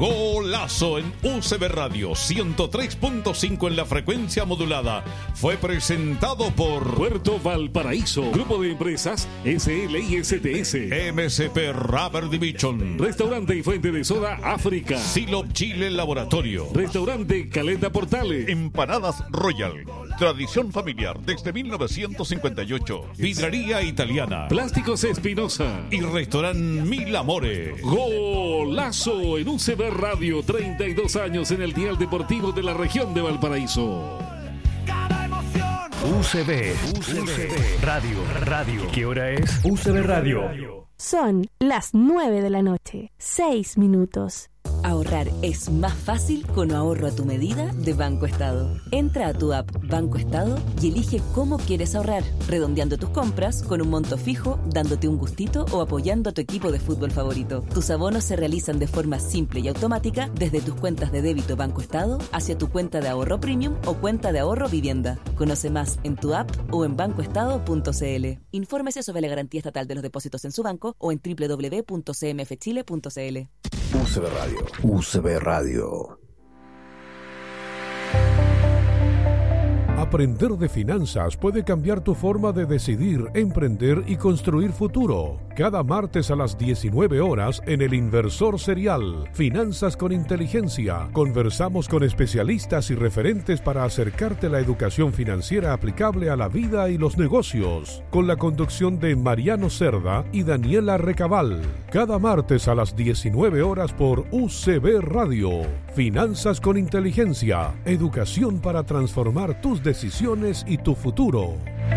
Golazo en UCB Radio 103.5 en la frecuencia modulada. Fue presentado por Puerto Valparaíso, Grupo de Empresas SLISTS, MSP Rubber Division, Restaurante y Fuente de Soda África, Silop Chile Laboratorio, Restaurante Caleta Portales, Empanadas Royal, tradición familiar desde 1958, Vidrería Italiana, Plásticos Espinosa y Restaurante Mil Amores. Golazo en UCB Radio, 32 años en el dial deportivo de la región de Valparaíso. UCB Radio. ¿Qué hora es? UCB Radio. Son las 9 de la noche, 6 minutos. Ahorrar es más fácil con ahorro a tu medida de Banco Estado. Entra a tu app Banco Estado y elige cómo quieres ahorrar, redondeando tus compras con un monto fijo, dándote un gustito o apoyando a tu equipo de fútbol favorito. Tus abonos se realizan de forma simple y automática desde tus cuentas de débito Banco Estado hacia tu cuenta de ahorro premium o cuenta de ahorro vivienda. Conoce más en tu app o en bancoestado.cl. Infórmese sobre la garantía estatal de los depósitos en su banco o en www.cmfchile.cl. UCB Radio. UCB Radio. Aprender de finanzas puede cambiar tu forma de decidir, emprender y construir futuro. Cada martes a las 19 horas en El Inversor Serial, Finanzas con Inteligencia, conversamos con especialistas y referentes para acercarte la educación financiera aplicable a la vida y los negocios, con la conducción de Mariano Cerda y Daniela Recabal. Cada martes a las 19 horas por UCB Radio. Finanzas con Inteligencia, educación para transformar tus decisiones y tu futuro.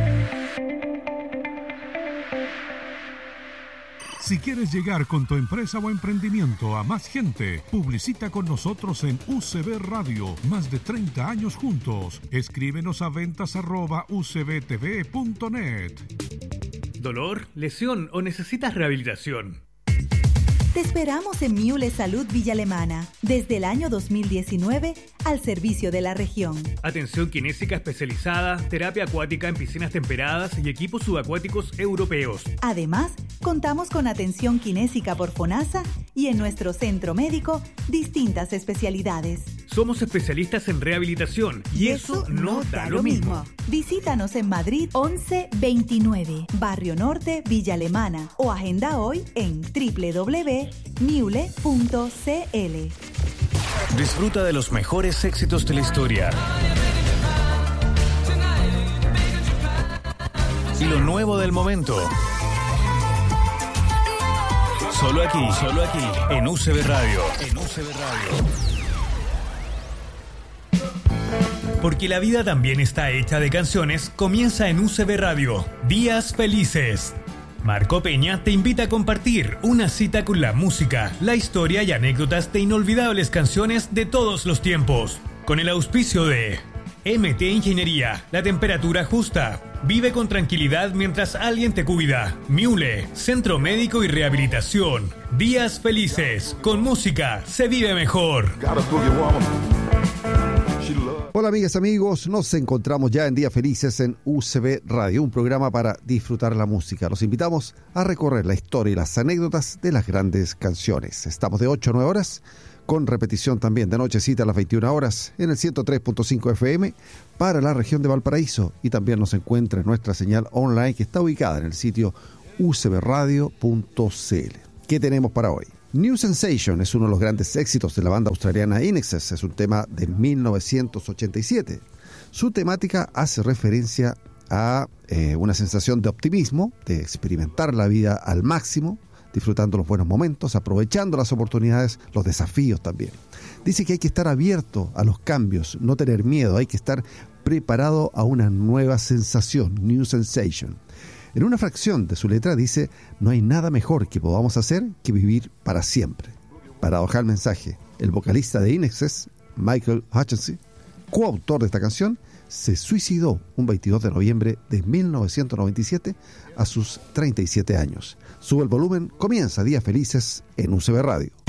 Si quieres llegar con tu empresa o emprendimiento a más gente, publicita con nosotros en UCB Radio. Más de 30 años juntos. Escríbenos a ventas@ucbtv.net. ¿Dolor, lesión o necesitas rehabilitación? Te esperamos en Miule Salud Villa Alemana, desde el año 2019 al servicio de la región. Atención kinésica especializada, terapia acuática en piscinas temperadas y equipos subacuáticos europeos. Además, contamos con atención kinésica por FONASA y en nuestro centro médico distintas especialidades. Somos especialistas en rehabilitación y eso no da lo mismo. Visítanos en Madrid 1129, Barrio Norte, Villa Alemana o agenda hoy en www.miule.cl. Disfruta de los mejores éxitos de la historia y lo nuevo del momento. Solo aquí, en UCB Radio. Porque la vida también está hecha de canciones, comienza en UCB Radio, Días Felices. Marco Peña te invita a compartir una cita con la música, la historia y anécdotas de inolvidables canciones de todos los tiempos. Con el auspicio de MT Ingeniería, la temperatura justa. Vive con tranquilidad mientras alguien te cuida. Miule, Centro Médico y Rehabilitación. Días Felices. Con música se vive mejor. Hola amigas, amigos, nos encontramos ya en Días Felices en UCB Radio, un programa para disfrutar la música. Los invitamos a recorrer la historia y las anécdotas de las grandes canciones. Estamos de 8 a 9 horas, con repetición también de nochecita a las 21 horas en el 103.5 FM para la región de Valparaíso, y también nos encuentra en nuestra señal online que está ubicada en el sitio ucbradio.cl. ¿Qué tenemos para hoy? New Sensation es uno de los grandes éxitos de la banda australiana INXS. Es un tema de 1987. Su temática hace referencia a una sensación de optimismo, de experimentar la vida al máximo, disfrutando los buenos momentos, aprovechando las oportunidades, los desafíos también. Dice que hay que estar abierto a los cambios, no tener miedo, hay que estar preparado a una nueva sensación, New Sensation. En una fracción de su letra dice: no hay nada mejor que podamos hacer que vivir para siempre. Paradojal mensaje. El vocalista de INXS, Michael Hutchence, coautor de esta canción, se suicidó un 22 de noviembre de 1997 a sus 37 años. Sube el volumen, comienza Días Felices en UCB Radio.